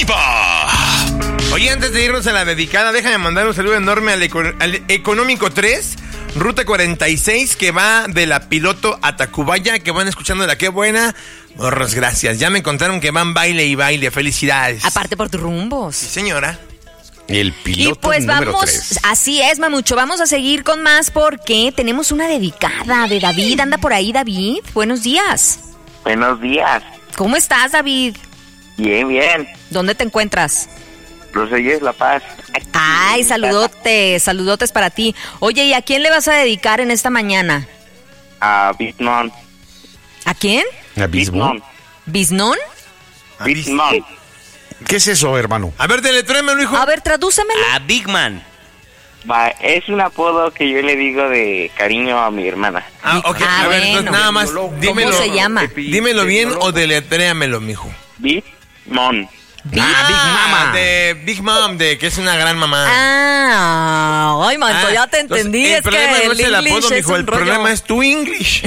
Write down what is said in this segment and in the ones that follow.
Diva. Oye, antes de irnos a la dedicada, déjame mandar un saludo enorme al Económico 3, Ruta 46, que va de la Piloto a Tacubaya, que van escuchando la Qué Buena. Morros, gracias. Ya me contaron que van baile y baile. Felicidades. Aparte por tus rumbos. Sí, señora. El piloto y pues número vamos, 3. así es, Mamucho, vamos a seguir con más porque tenemos una dedicada de David. Anda por ahí, David. Buenos días. Buenos días. ¿Cómo estás, David? Bien, bien. ¿Dónde te encuentras? Roselles La Paz. Ay, saludotes para ti. Oye, ¿y a quién le vas a dedicar en esta mañana? A Bitmon. ¿A quién? Bitmon. ¿Biznón? Bitmon. ¿Qué es eso, hermano? A ver, deletréamelo, hijo. A ver, tradúcemelo. A Big Man. Es un apodo que yo le digo de cariño a mi hermana. Ok. Ah, A ver, bueno. entonces, nada más, dímelo. ¿Cómo se llama? Dímelo bien o deletréamelo, mijo. Bitmon. Big Mama. De Big Mom, que es una gran mamá. Ay, manto, ya te entendí. Entonces, Es el problema que no es el English apodo, es mijo. un El rollo. problema es tu English.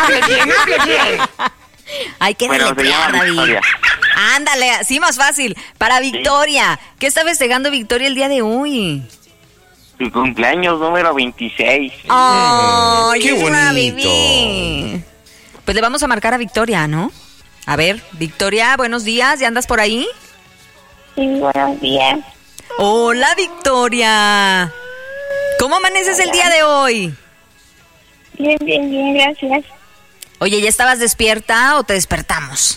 Hay que Bueno, se deletrear, llama David. Victoria. Ándale, así más fácil. Para Victoria. ¿Qué está festejando Victoria el día de hoy? Su cumpleaños número 26. ¡Ay, qué es una bonito! bebé! Pues le vamos a marcar a Victoria, ¿no? A ver, Victoria, buenos días. ¿Ya andas por ahí? Sí, buenos días. Hola, Victoria. ¿Cómo amaneces el día de hoy? Bien, bien, bien, gracias. Oye, ¿ya estabas despierta o te despertamos?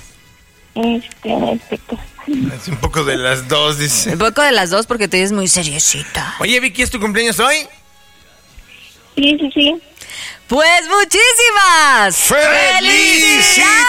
Es un poco de las dos, dice. Un poco de las dos porque tú eres muy seriosita. Oye, Vicky, ¿es tu cumpleaños hoy? Sí, sí, sí. Pues muchísimas ¡Felicidades!